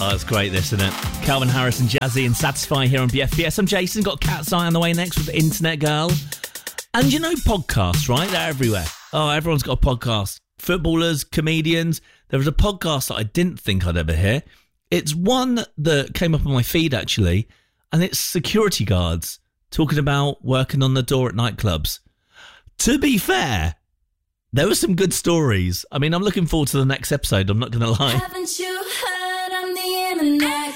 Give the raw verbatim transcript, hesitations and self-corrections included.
Oh, it's great, this, isn't it? Calvin Harris and Jazzy and Satisfy here on B F B S. I'm Jason. Got Cat's Eye on the way next with Internet Girl. And you know podcasts, right? They're everywhere. Oh, everyone's got a podcast. Footballers, comedians. There was a podcast that I didn't think I'd ever hear. It's one that came up on my feed, actually, and it's security guards talking about working on the door at nightclubs. To be fair, there were some good stories. I mean, I'm looking forward to the next episode, I'm not going to lie. Haven't you heard I'm the internet